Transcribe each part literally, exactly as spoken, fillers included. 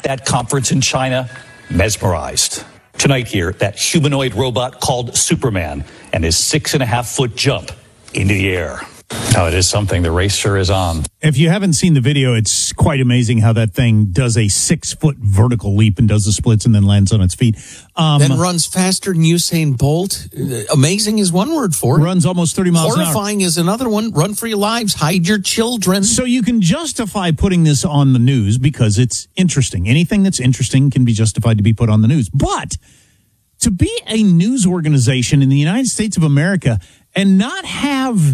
that conference in China, mesmerized. Tonight here, that humanoid robot called Superman and his six and a half foot jump into the air. Oh, it is something. The race sure is on. If you haven't seen the video, it's quite amazing how that thing does a six-foot vertical leap and does the splits and then lands on its feet. Um, then runs faster than Usain Bolt. Amazing is one word for it. Runs almost thirty miles an hour. Horrifying is another one. Run for your lives. Hide your children. So you can justify putting this on the news because it's interesting. Anything that's interesting can be justified to be put on the news. But to be a news organization in the United States of America and not have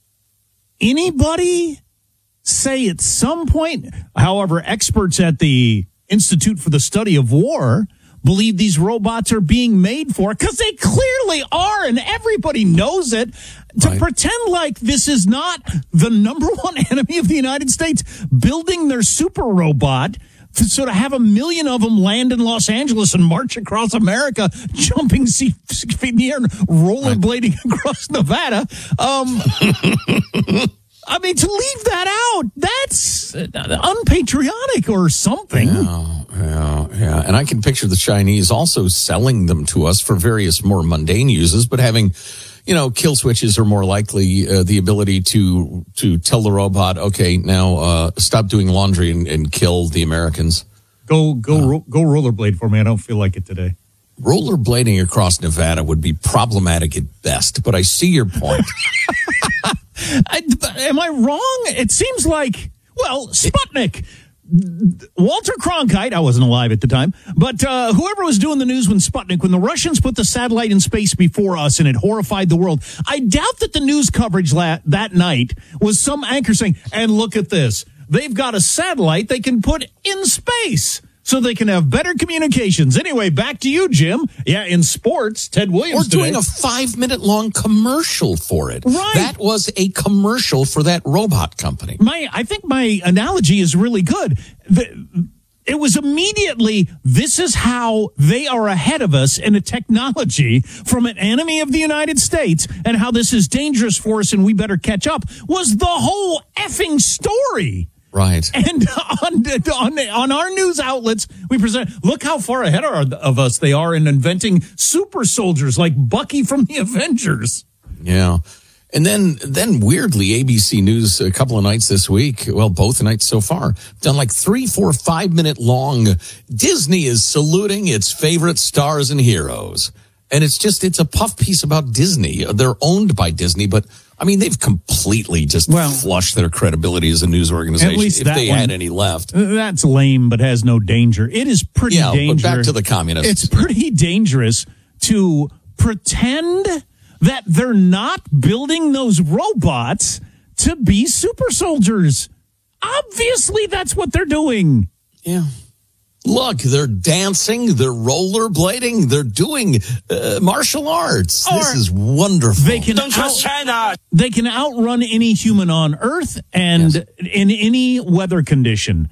anybody say at some point, however, experts at the Institute for the Study of War believe these robots are being made for, because they clearly are, and everybody knows it, to right. pretend like this is not the number one enemy of the United States building their super robot. To sort of have a million of them land in Los Angeles and march across America, jumping six feet in the air and rollerblading right. across Nevada. Um, I mean, to leave that out, that's unpatriotic or something. Yeah, yeah, yeah. And I can picture the Chinese also selling them to us for various more mundane uses, but having, you know, kill switches are more likely uh, the ability to to tell the robot, okay, now uh, stop doing laundry and, and kill the Americans. Go go uh, ro- go rollerblade for me. I don't feel like it today. Rollerblading across Nevada would be problematic at best, but I see your point. I, am I wrong? It seems like, well, Sputnik. Walter Cronkite, I wasn't alive at the time, but uh, whoever was doing the news when Sputnik, when the Russians put the satellite in space before us and it horrified the world, I doubt that the news coverage la- that night was some anchor saying, and look at this, they've got a satellite they can put in space so they can have better communications. Anyway, back to you, Jim. Yeah, in sports, Ted Williams We're doing today. a five-minute-long commercial for it. Right. That was a commercial for that robot company. My, I think my analogy is really good. The, it was immediately, this is how they are ahead of us in a technology from an enemy of the United States, and how this is dangerous for us and we better catch up, was the whole effing story. Right. And on, on on our news outlets, we present, look how far ahead of us they are in inventing super soldiers like Bucky from the Avengers. Yeah. And then, then weirdly, A B C News a couple of nights this week, well, both nights so far, done like three, four, five minute long. Disney is saluting its favorite stars and heroes. And it's just, it's a puff piece about Disney. They're owned by Disney, but I mean, they've completely just well, flushed their credibility as a news organization, at least if that they one, had any left. That's lame, but has no danger. It is pretty yeah, dangerous. But back to the communists. It's pretty dangerous to pretend that they're not building those robots to be super soldiers. Obviously, that's what they're doing. Yeah. Look, they're dancing, they're rollerblading, they're doing uh, martial arts. Or this is wonderful. They can Don't trust China. They can outrun any human on Earth and yes. in any weather condition.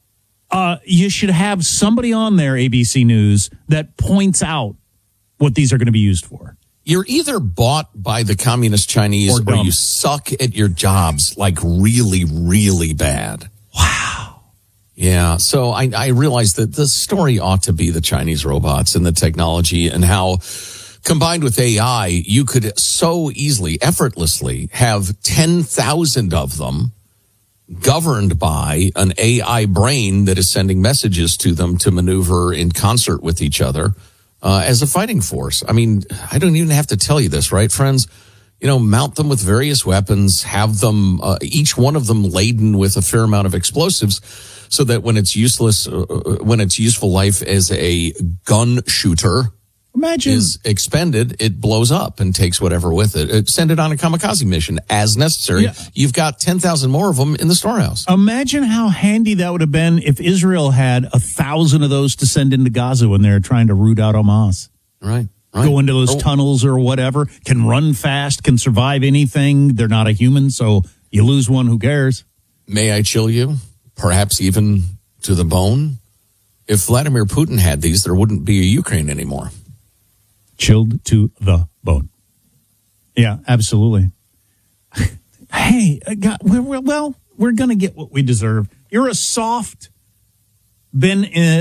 Uh, you should have somebody on there, A B C News, that points out what these are going to be used for. You're either bought by the communist Chinese or, or you suck at your jobs like really, really bad. Wow. Yeah, so I, I realized that the story ought to be the Chinese robots and the technology and how, combined with A I, you could so easily, effortlessly have ten thousand of them governed by an A I brain that is sending messages to them to maneuver in concert with each other uh, as a fighting force. I mean, I don't even have to tell you this, right, friends? You know, mount them with various weapons, have them, uh, each one of them laden with a fair amount of explosives, so that when it's useless, uh, when its useful life as a gun shooter Imagine. is expended, it blows up and takes whatever with it. it send it on a kamikaze mission as necessary. Yeah. You've got ten thousand more of them in the storehouse. Imagine how handy that would have been if Israel had a thousand of those to send into Gaza when they're trying to root out Hamas. Right. Right. Go into those oh. tunnels or whatever, can run fast, can survive anything. They're not a human, so you lose one, who cares? May I chill you? Perhaps even to the bone? If Vladimir Putin had these, there wouldn't be a Ukraine anymore. Chilled to the bone. Yeah, absolutely. Hey, God, we're, we're, well, we're going to get what we deserve. You're a soft, been in